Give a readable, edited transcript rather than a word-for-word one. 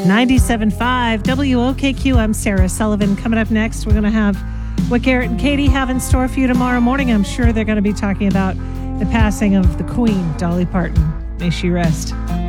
97.5 WOKQ. I'm Sarah Sullivan. Coming up next, we're going to have what Garrett and Katie have in store for you tomorrow morning. I'm sure they're going to be talking about the passing of the Queen, Dolly Parton. May she rest.